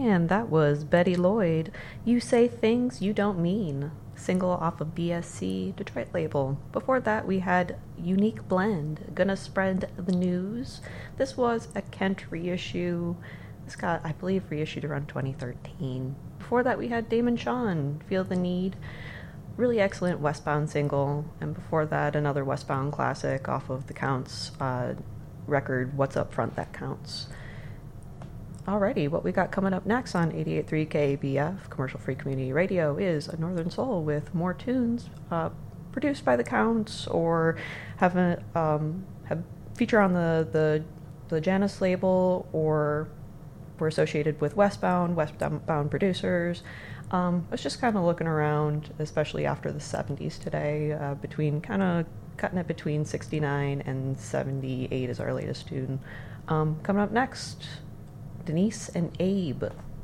And that was Betty Lloyd, You Say Things You Don't Mean, single off of BSC Detroit label. Before that, we had Unique Blend, Gonna Spread the News. This was a Kent reissue. This got, I believe, reissued around 2013. Before that, we had Damon Sean, Feel the Need. Really excellent Westbound single. And before that, another Westbound classic off of the Counts record, What's Up Front That Counts. Alrighty, what we got coming up next on 88.3 KABF, Commercial Free Community Radio, is A Northern Soul with more tunes produced by the Counts or have feature on the Janus label or were associated with Westbound producers. I was just kind of looking around, especially after the 70s today, between kind of cutting it between 69 and 78 is our latest tune. Coming up next, Denise and Abe